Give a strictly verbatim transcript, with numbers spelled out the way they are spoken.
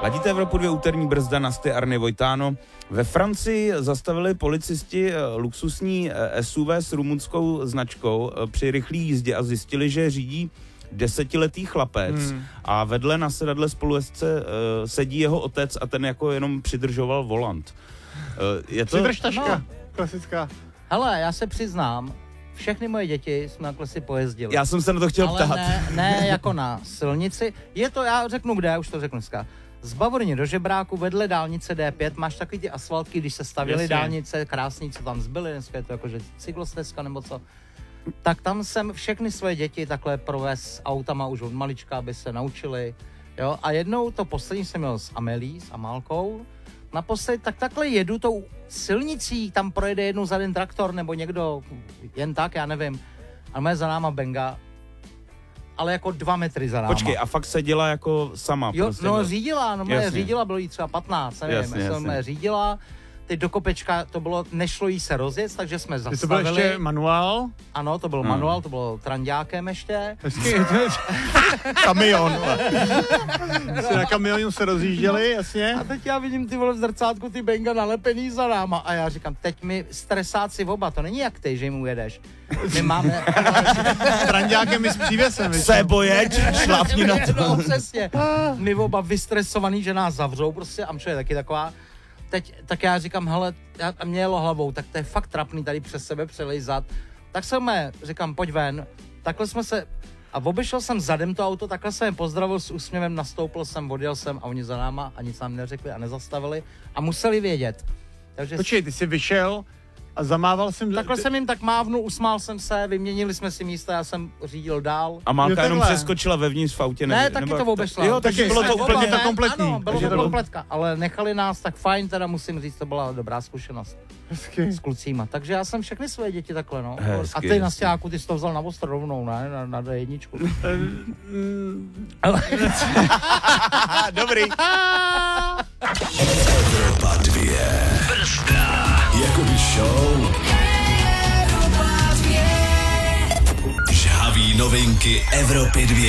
Ladíte Evropu dvě, úterní brzda, Nasty, Arny, Vojtáno. Ve Francii zastavili policisti luxusní S U V s rumunskou značkou při rychlé jízdě a zjistili, že řídí desetiletý chlapec hmm. a vedle na sedadle spolujezdce uh, sedí jeho otec a ten jako jenom přidržoval volant. Uh, je to... Přidrž taška, no. Klasická. Hele, já se přiznám, všechny moje děti jsme takhle si pojezdili. Já jsem se na to chtěl ale ptát. Ne, ne jako na silnici. Je to, já řeknu kde, už to řeknu dneska. Z Bavorně do Žebráku vedle dálnice D pět máš takový ty asfaltky, když se stavěly dálnice, krásný, co tam zbyly, dneska je to jakože cyklostezka nebo co. Tak tam jsem všechny svoje děti takhle provez autama už od malička, aby se naučili. Jo? A jednou to poslední jsem měl s Amelí, s Amálkou. Naposled, tak takhle jedu tou silnicí, tam projede jednou za den traktor nebo někdo, jen tak, já nevím. A moje za náma benga, ale jako dva metry za náma. Počkej, a fakt se dělá jako sama? Jo, prostě, no řídila, no moje jasně. řídila, bylo jí třeba patnáct, nevím, Jasně, já jsem jasně. moje řídila. Teď do kopečka to bylo, nešlo jí se rozjet, takže jsme zastavili. To byl ještě manuál? Ano, to byl Hmm. manuál, to bylo tranďákem ještě. Hezky. Kamion. Se na kamionu se rozjížděli, jasně. A teď já vidím ty vole v zrcátku, ty benga nalepený za náma a já říkám, teď my stresáci oba, to není jak ty, že jim ujedeš. My máme... Tranďákem i s přívěsem. Seboje, šlápni na to. No, přesně. My oba vystresovaný, že nás zavřou, prostě Amčo je taky taková. Teď, tak já říkám, hele, já, a mě jelo hlavou, tak to je fakt trapný tady přes sebe přelejzat. Tak jsem me, říkám, pojď ven. Takhle jsme se, a obešel jsem zadem to auto, takhle jsem je pozdravil s úsměvem, nastoupil jsem, odjel jsem a oni za náma a nic nám neřekli a nezastavili a museli vědět. Takže Počkej, ty jsi vyšel a zamával jsem... takhle jsem jim tak mávnul, usmál jsem se, vyměnili jsme si místa, já jsem řídil dál. A Málka Jo, jenom takhle. přeskočila vevnitř v autě. Ne, nebo, taky nebo, to obešla. Jo, takže bylo to Oba, úplně to ne, kompletní. Ano, bylo Takže to to- kompletka, ale nechali nás, tak fajn, teda musím říct, to byla dobrá zkušenost Hezky. s klucíma. Takže já jsem všechny své děti takhle, no. Hezky, A ty na hezky. stěháku, ty jsi to vzal na ostro rovnou, ne? Na, na D jedničku. Dobrý. Evropa dvě. Brzda. Jakoby show. Žhavý novinky Evropy dvě.